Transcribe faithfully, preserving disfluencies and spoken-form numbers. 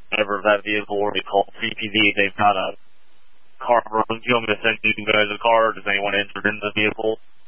driver of that vehicle, or we call C P D. They've got a car run. Do you want me to send you guys a car? Does anyone entered in the vehicle?